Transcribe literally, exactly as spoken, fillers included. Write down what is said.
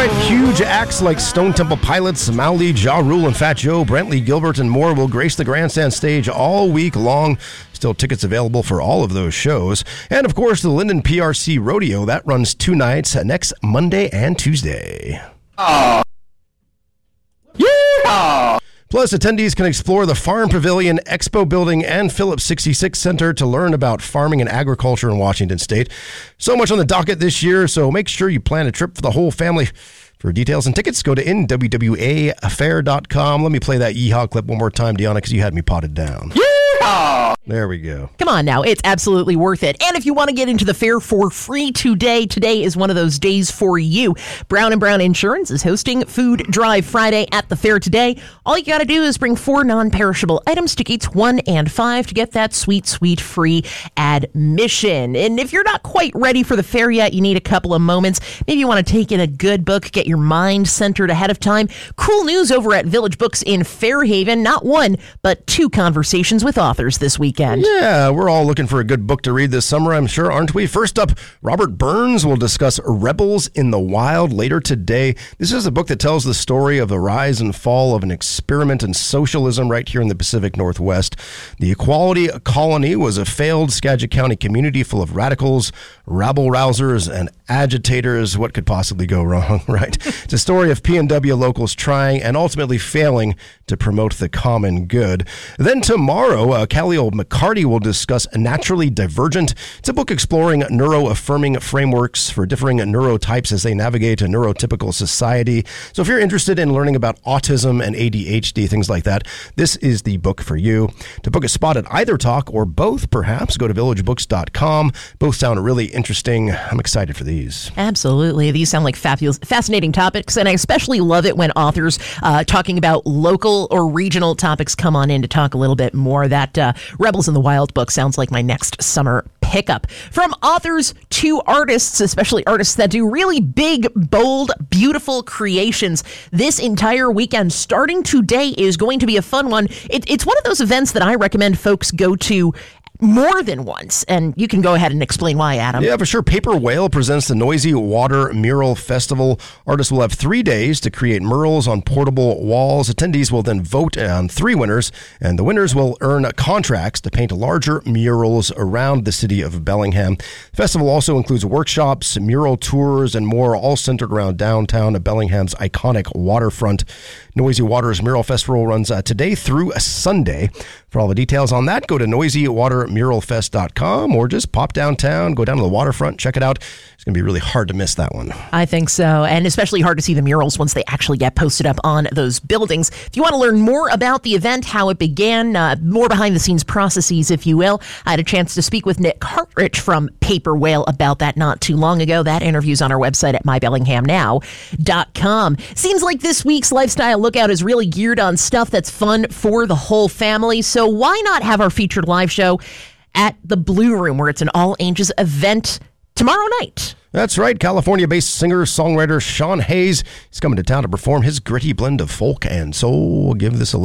right, huge acts like Stone Temple Pilots, Mowgli, Ja Rule, and Fat Joe, Brantley Gilbert, and more will grace the grandstand stage all week long. Still tickets available for all of those shows. And, of course, the Linden P R C Rodeo. That runs two nights, next Monday and Tuesday. Oh. Yeah. Plus, attendees can explore the Farm Pavilion, Expo Building, and Phillips sixty-six Center to learn about farming and agriculture in Washington State. So much on the docket this year, so make sure you plan a trip for the whole family. For details and tickets, go to N W W A fair dot com. Let me play that yeehaw clip one more time, Deanna, because you had me potted down. Yeehaw! There we go. Come on now, it's absolutely worth it. And if you want to get into the fair for free today, today is one of those days for you. Brown and Brown Insurance is hosting Food Drive Friday at the fair today. All you got to do is bring four non-perishable items to gates one and five to get that sweet, sweet free admission. And if you're not quite ready for the fair yet, you need a couple of moments. Maybe you want to take in a good book, get your mind centered ahead of time. Cool news over at Village Books in Fairhaven. Not one, but two conversations with authors this weekend. Yeah, we're all looking for a good book to read this summer, I'm sure, aren't we? First up, Robert Burns will discuss Rebels in the Wild later today. This is a book that tells the story of the rise and fall of an experiment in socialism right here in the Pacific Northwest. The Equality Colony was a failed Skagit County community full of radicals, rabble-rousers, and agitators. What could possibly go wrong, right? It's a story of P N W locals trying and ultimately failing to promote the common good. Then tomorrow, uh, Khalil McCarty will discuss Naturally Divergent. It's a book exploring neuro-affirming frameworks for differing neurotypes as they navigate a neurotypical society. So if you're interested in learning about autism and A D H D, things like that, this is the book for you. To book a spot at either talk or both, perhaps, go to village books dot com. Both sound really interesting. I'm excited for these. Absolutely. These sound like fabulous, fascinating topics, and I especially love it when authors uh, talking about local or regional topics come on in to talk a little bit more. That uh, Rebels in the Wild book sounds like my next summer pickup. From authors to artists, especially artists that do really big, bold, beautiful creations, this entire weekend, starting today, is going to be a fun one. It, it's one of those events that I recommend folks go to more than once, and you can go ahead and explain why, Adam. Yeah, for sure. Paper Whale presents the Noisy Water Mural Festival. Artists will have three days to create murals on portable walls. Attendees will then vote on three winners, and the winners will earn contracts to paint larger murals around the city of Bellingham. The festival also includes workshops, mural tours, and more, all centered around downtown Bellingham's iconic waterfront. Noisy Waters Mural Festival runs uh, today through Sunday. For all the details on that, go to noisy water mural fest dot com or just pop downtown, go down to the waterfront, check it out. It's going to be really hard to miss that one. I think so, and especially hard to see the murals once they actually get posted up on those buildings. If you want to learn more about the event, how it began, uh, more behind-the-scenes processes, if you will, I had a chance to speak with Nick Hartrich from Paper Whale about that not too long ago. That interview's on our website at my bellingham now dot com. Seems like this week's Lifestyle Lookout is really geared on stuff that's fun for the whole family, so why not have our featured live show at the Blue Room, where it's an all-ages event tomorrow night? That's right. California-based singer-songwriter Sean Hayes is coming to town to perform his gritty blend of folk and soul. We'll give this a listen.